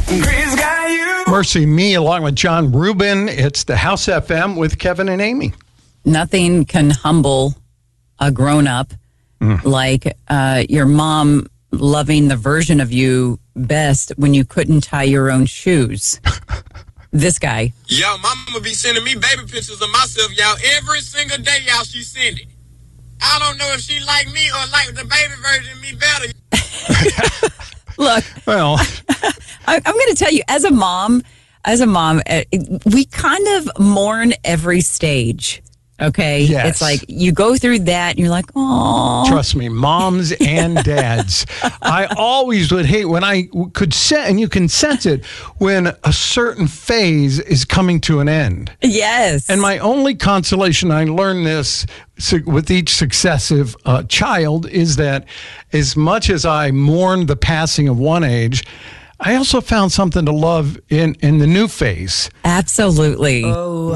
Mercy Me, along with John Rubin. It's the House FM with Kevin and Amy. Nothing can humble a grown-up like your mom loving the version of you best when you couldn't tie your own shoes. This guy. Yo, mama be sending me baby pictures of myself, y'all. Every single day, y'all, she send it. I don't know if she like me or like the baby version of me better. Look, Well, I'm going to tell you, as a mom, we kind of mourn every stage. Okay, Yes. It's like you go through that, and you're like, oh. trust me, moms and dads. I always would hate when I could and you can sense it, when a certain phase is coming to an end. Yes. And my only consolation, I learned this with each successive child, is that as much as I mourned the passing of one age, I also found something to love in the new phase. Absolutely. Oh,